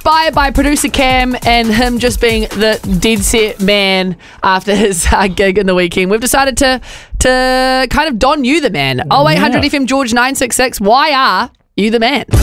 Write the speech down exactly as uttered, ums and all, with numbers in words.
inspired by producer Cam and him just being the dead set man after his uh, gig in the weekend, we've decided to to kind of don you the man. oh eight hundred Yeah. F M George nine six six. Why are you the man?